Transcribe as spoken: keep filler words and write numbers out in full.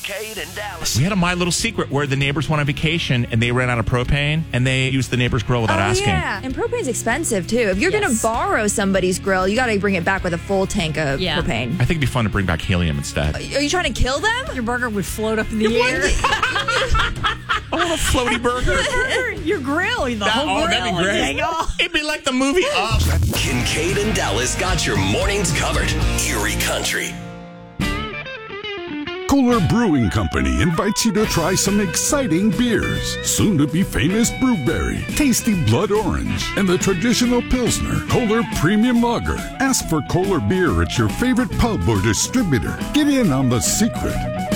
Kincaid and Dallas. We had a My Little Secret where the neighbors went on vacation and they ran out of propane and they used the neighbor's grill without oh, asking. Yeah, and propane's expensive too. If you're Yes. going to borrow somebody's grill, you got to bring it back with a full tank of Yeah. propane. I think it'd be fun to bring back helium instead. Are you trying to kill them? Your burger would float up in the air. I want a floaty burger. Your grill, the That- whole oh, grill. that'd be great. Hang on. It'd be like the movie Up. Kincaid and Dallas got your mornings covered. Erie Country. Kohler Brewing Company invites you to try some exciting beers. Soon to be famous Brewberry, Tasty Blood Orange, and the traditional Pilsner, Kohler Premium Lager. Ask for Kohler beer at your favorite pub or distributor. Get in on the secret.